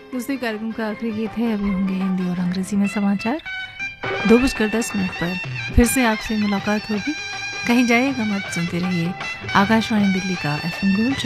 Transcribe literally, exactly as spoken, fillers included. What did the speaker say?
दूसरे कार्यक्रम का आखिरी गीत है। अभी होंगे हिंदी और अंग्रेजी में समाचार। दो बजकर दस मिनट पर फिर से आपसे मुलाकात होगी। कहीं जाइएगा मत, सुनते रहिए आकाशवाणी दिल्ली का एफ एम गोल्ड।